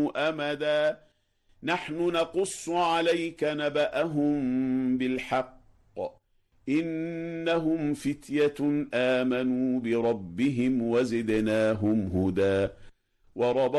أمدا نحن نقص عليك نبأهم بالحق إنهم فتية آمنوا بربهم وزدناهم هدى